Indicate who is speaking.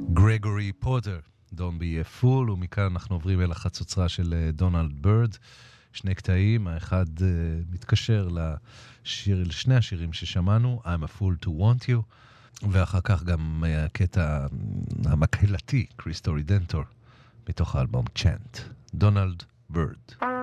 Speaker 1: גרגורי פוטר, Don't be a fool, ומכאן אנחנו עוברים אל החצוצרה של דונלד בירד, שני קטעים, האחד מתקשר לשני השירים ששמענו, I'm a fool to want you, ואחר כך גם הקטע המקהלתי, קריסטורי דנטור, מתוך האלבום צ'אנט, דונלד בירד.